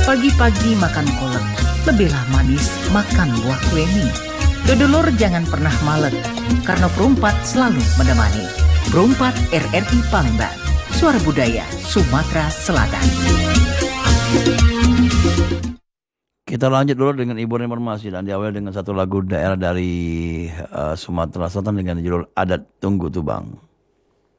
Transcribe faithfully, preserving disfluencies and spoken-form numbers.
Pagi-pagi makan kolak, lebihlah manis makan buah kueni. Dodolor jangan pernah malek, karena perumpat selalu menemani. Perumpat R R I Palembang, suara budaya Sumatera Selatan. Kita lanjut dulu dengan Ibu Informasi dan diawali dengan satu lagu daerah dari uh, Sumatera Selatan dengan judul Adat Tunggu Tubang.